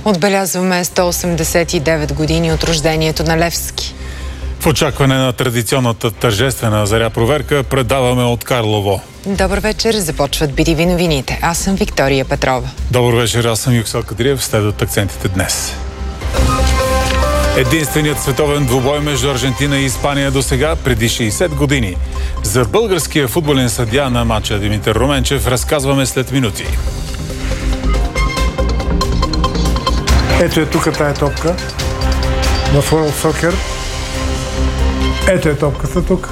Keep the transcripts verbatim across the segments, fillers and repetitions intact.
Отбелязваме сто осемдесет и девет години от рождението на Левски. В очакване на традиционната тържествена заря проверка предаваме от Карлово. Добър вечер, започват би ти ви новините. Аз съм Виктория Петрова. Добър вечер, аз съм Юксел Кадриев. Следват акцентите днес. Единственият световен двубой между Аржентина и Испания до сега преди шейсет години. За българския футболен съдия на матча Димитър Руменчев разказваме след минути. Ето е тук тая топка в World Soccer. Ето е топката тук.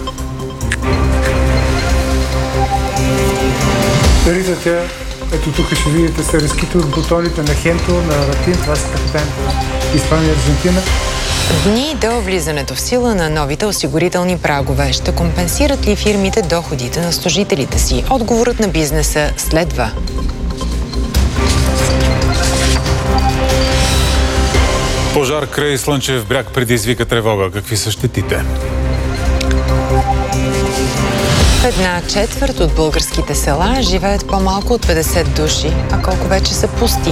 Виждате, ето тук ще видите сариските от бутоните на Хенто, на Ратин, това са капитаните на Испания и Аржентина. Дни до влизането в сила на новите осигурителни прагове. Ще компенсират ли фирмите доходите на служителите си? Отговорът на бизнеса следва. Пожар край Слънчев бряг предизвика тревога. Какви са щетите? В една четвърт от българските села живеят по-малко от петдесет души, а колко вече са пусти.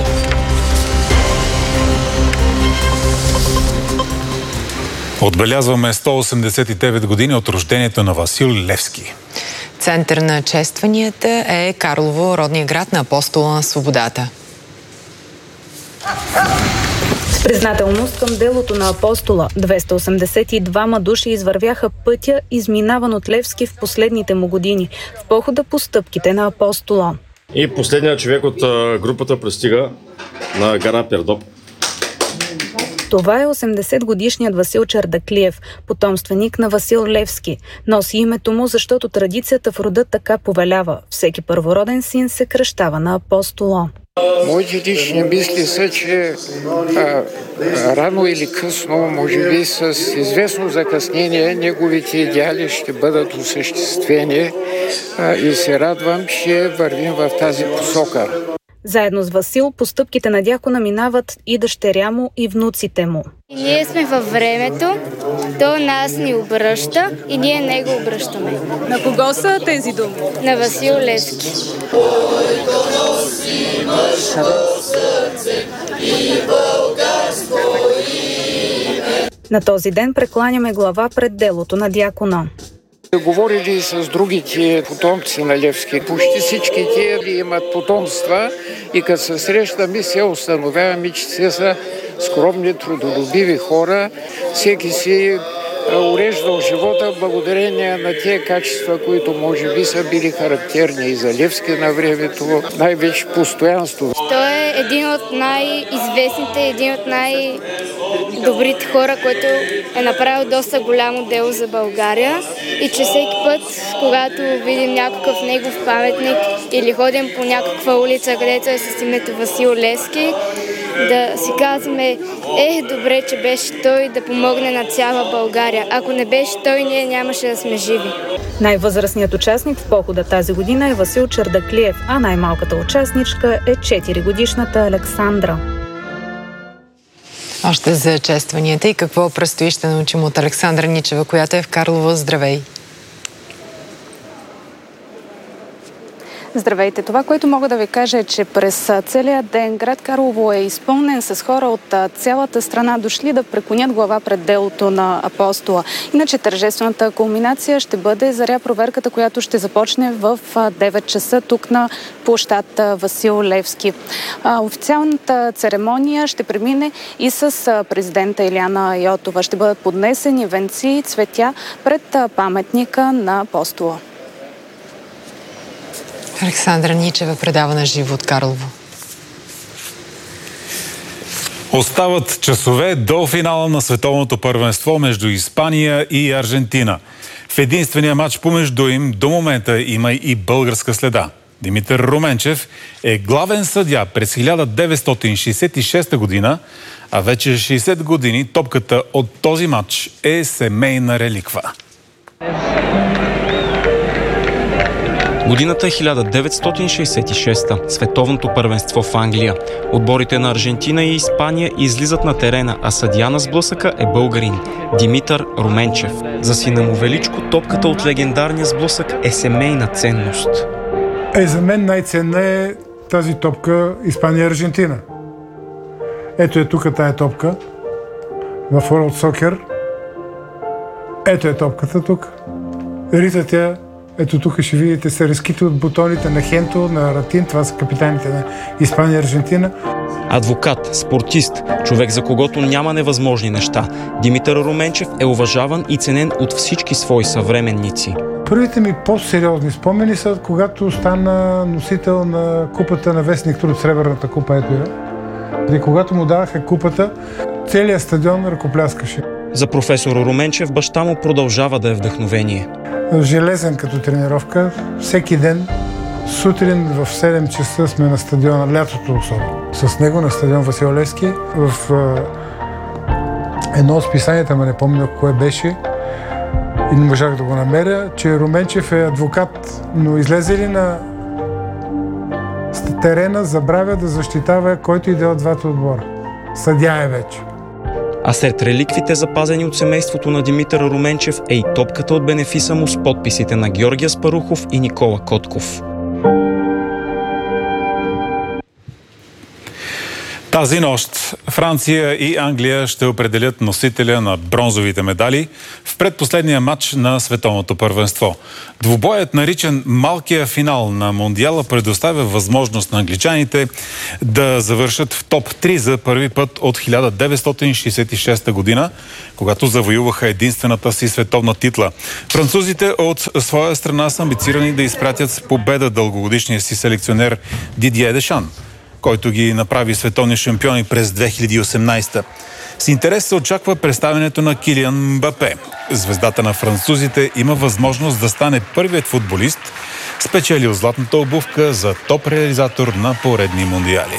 Отбелязваме сто осемдесет и девет години от рождението на Васил Левски. Център на честванията е Карлово, родния град на Апостола на свободата. С признателност към делото на Апостола, двеста осемдесет и двама души извървяха пътя, изминаван от Левски в последните му години, в похода по стъпките на Апостола. И последният човек от групата пристига на гара Пирдоп. Това е осемдесетгодишният Васил Чардаклиев, потомственик на Васил Левски. Носи името му, защото традицията в рода така повелява. Всеки първороден син се кръщава на Апостола. Моите лични мисли са, че а, рано или късно, може би с известно закъснение, неговите идеали ще бъдат осъществени а, и се радвам, че вървим в тази посока. Заедно с Васил по стъпките на дякона минават и дъщеря му, и внуците му. И ние сме във времето, то нас ни обръща и ние него обръщаме. На кого са тези думи? На Васил Левски. На този ден прекланяме глава пред делото на дякона. Говорили и с другите потомци на Левски. Почти всички те имат потомства и като се срещаме, се установяваме, че те са скромни, трудолюбиви хора. Всеки си уреждал живота благодарение на тези качества, които може би са били характерни и за Левски на времето, най-вече постоянство. Той е един от най-известните, един от най-добрите хора, който е направил доста голямо дело за България и че всеки път, когато видим някакъв негов паметник или ходим по някаква улица, където е с името Васил Левски, да си казваме, е, добре, че беше той да помогне на цяла България. Ако не беше той, ние нямаше да сме живи. Най-възрастният участник в похода тази година е Васил Чардаклиев, а най-малката участничка е четиригодишната Александра. Още за честванията и какво предстои ще научим от Александра Ничева, която е в Карлово. Здравей! Здравейте! Това, което мога да ви кажа е, че през целия ден град Карлово е изпълнен с хора от цялата страна, дошли да преклонят глава пред делото на Апостола. Иначе тържествената кулминация ще бъде заря проверката, която ще започне в девет часа тук на площад Васил Левски. Официалната церемония ще премине и с президента Илияна Йотова. Ще бъдат поднесени венци и цветя пред паметника на Апостола. Александра Ничева предава на живо от Карлово. Остават часове до финала на световното първенство между Испания и Аржентина. В единствения матч помежду им до момента има и българска следа. Димитър Руменчев е главен съдия през хиляда деветстотин шейсет и шеста година, а вече шейсет години топката от този матч е семейна реликва. Годината е хиляда деветстотин шейсет и шеста. Световното първенство в Англия. Отборите на Аржентина и Испания излизат на терена, а съдия на сблъсъка е българин Димитър Руменчев. За сина му Величко топката от легендарния сблъсък е семейна ценност. Е, за мен най-ценна е тази топка Испания-Аржентина. Ето е тук тая топка в World Soccer. Ето е топката тук. Ритат я. Ето тук ще видите сареските от бутоните на Хенто, на Ратин. Това са капитаните на Испания и Аржентина. Адвокат, спортист, човек за когото няма невъзможни неща. Димитър Руменчев е уважаван и ценен от всички свои съвременници. Първите ми по-сериозни спомени са, когато стана носител на купата на Вестник Труд, сребърната купа, ето я. И когато му даваха купата, целият стадион ръкопляскаше. За професор Руменчев баща му продължава да е вдъхновение. Железен като тренировка. Всеки ден, сутрин в седем часа сме на стадиона, лятото особено. С него на стадион Васил Левски. В е, едно от списанията, ме не помня кое беше, и не можах да го намеря, че Руменчев е адвокат, но излезе ли на терена, забравя да защитава който и да е от двата отбора. Съдия е вече. А сред реликвите, запазени от семейството на Димитър Руменчев, е и топката от бенефиса му с подписите на Георги Аспарухов и Никола Котков. Тази нощ Франция и Англия ще определят носителя на бронзовите медали в предпоследния матч на световното първенство. Двубоят, наричан малкия финал на Мондиала, предоставя възможност на англичаните да завършат в топ три за първи път от хиляда деветстотин шейсет и шеста година, когато завоюваха единствената си световна титла. Французите от своя страна са амбицирани да изпратят с победа дългогодишния си селекционер Дидие Дешан, който ги направи световни шампиони през две хиляди и осемнадесета. С интерес се очаква представянето на Килиан Мбапе. Звездата на французите има възможност да стане първият футболист, спечелил златната обувка за топ реализатор на поредни мондиали.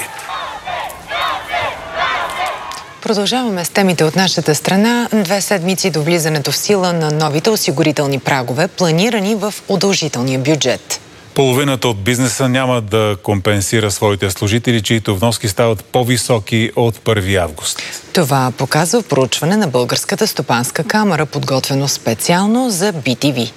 Продължаваме с темите от нашата страна. Две седмици до влизането в сила на новите осигурителни прагове, планирани в удължителния бюджет. Половината от бизнеса няма да компенсира своите служители, чието вноски стават по-високи от първи август. Това показва проучване на Българската стопанска камара, подготвено специално за Би Ти Ви.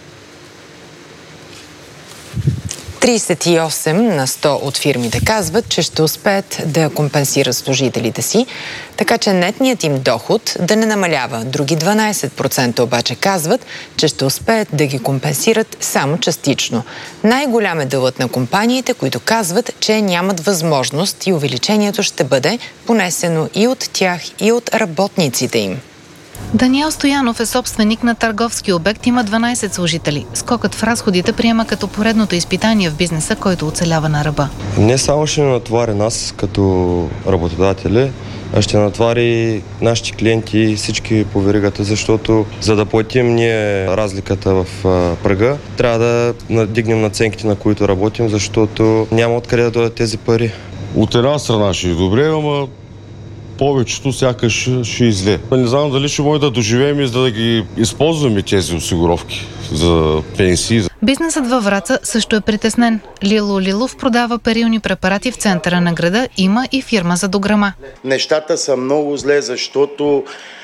тридесет и осем на сто от фирмите казват, че ще успеят да компенсират служителите си, така че нетният им доход да не намалява. Други дванадесет процента обаче казват, че ще успеят да ги компенсират само частично. Най-голям е делът на компаниите, които казват, че нямат възможност и увеличението ще бъде понесено и от тях, и от работниците им. Даниел Стоянов е собственик на търговски обект, има дванадесет служители. Скокът в разходите приема като поредното изпитание в бизнеса, който оцелява на ръба. Не само ще натовари нас като работодатели, а ще натовари нашите клиенти, всички по веригата, защото за да платим ние разликата в прага, трябва да надигнем наценките, на които работим, защото няма откъде да дойдат тези пари. От една страна ще е добре, ама повечето сякаш ще изле. Не знам дали ще може да доживеем и за да ги използваме тези осигуровки за пенсии. Бизнесът във Враца също е притеснен. Лило Лилов продава перилни препарати в центъра на града, има и фирма за дограма. Нещата са много зле, защото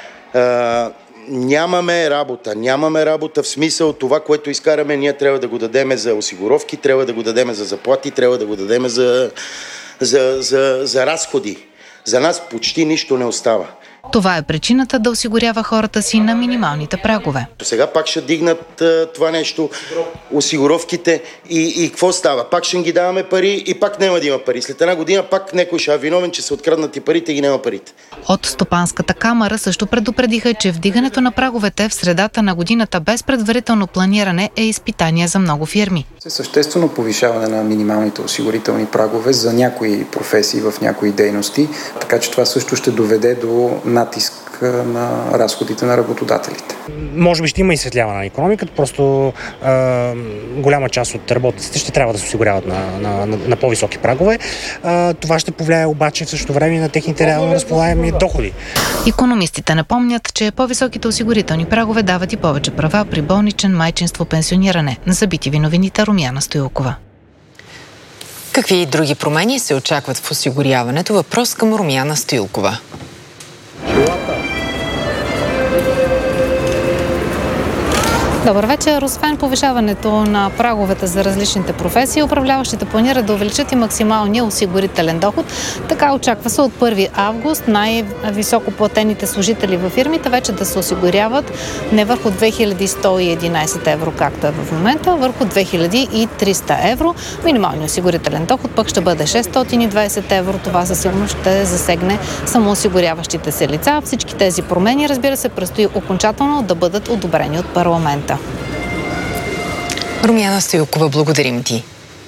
а, нямаме работа. Нямаме работа в смисъл това, което изкараме, ние трябва да го дадеме за осигуровки, трябва да го дадеме за заплати, трябва да го дадеме за, за, за, за разходи. За нас почти нищо не остава. Това е причината да осигурява хората си на минималните прагове. Сега пак ще дигнат а, това нещо, осигуровките и, и какво става? Пак ще ги даваме пари и пак няма да има пари. След една година пак някой ще е виновен, че са откраднати парите и ги няма парите. От Стопанската камара също предупредиха, че вдигането на праговете в средата на годината без предварително планиране е изпитание за много фирми. Съществено повишаване на минималните осигурителни прагове за някои професии в някои дейности, така че това също ще доведе до натиск на разходите на работодателите. Може би ще има изсветляване на икономиката, просто е, голяма част от работниците ще трябва да се осигуряват на, на, на, на по-високи прагове. Е, това ще повлияе обаче в същото време на техните реално разполагаеми доходи. Икономистите напомнят, че по-високите осигурителни прагове дават и повече права при болничен, майчинство, пенсиониране. За Би Ти Ви новините Румяна Стоилкова. Какви други промени се очакват в осигуряването? Въпрос към Румяна Стоилкова. Добър вечер. Освен повишаването на праговете за различните професии, управляващите планират да увеличат и максималния осигурителен доход. Така очаква се от първи август най-високо платените служители във фирмите вече да се осигуряват не върху две хиляди сто и единадесет евро, както е в момента, а върху две хиляди и триста евро. Минималният осигурителен доход пък ще бъде шестстотин и двадесет евро. Това със сигурност ще засегне самоосигуряващите се лица. Всички тези промени, разбира се, предстои окончателно да бъдат одобрени от парламента. Румяна Стоилкова, благодарим ти.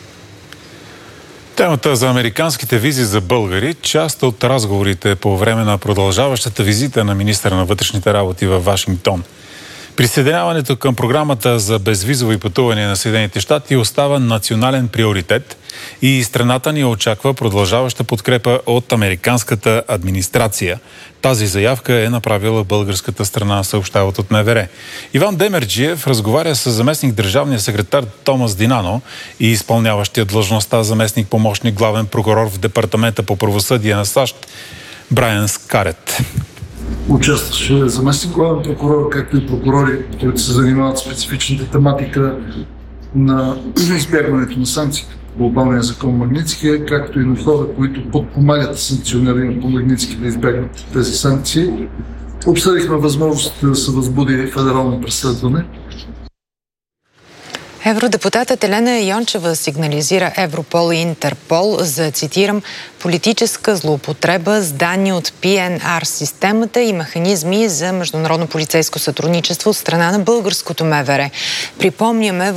Темата за американските визи за българи, част от разговорите по време на продължаващата визита на министъра на вътрешните работи във Вашингтон. Присъединяването към програмата за безвизови пътувания на Съединените щати остава национален приоритет и страната ни очаква продължаваща подкрепа от американската администрация. Тази заявка е направила българската страна, съобщават от МВР. Иван Демерджиев разговаря с заместник държавния секретар Томас Динано и изпълняващия длъжността заместник помощник главен прокурор в Департамента по правосъдие на САЩ Брайан Скарет. Участваше заместник главен прокурор, както и прокурори, които се занимават с специфичната тематика на избягването на санкции по глобалния закон Магнитски, както и на хора, които подпомагат санкциониране по Магнитски да избягнат тези санкции. Обсъдихме възможността да се възбуди федерално преследване. Евродепутатът Елена Йончева сигнализира Европол и Интерпол за, цитирам, политическа злоупотреба с данни от Пи Ен Ар системата и механизми за международно полицейско сътрудничество от страна на българското МВР. Припомняме,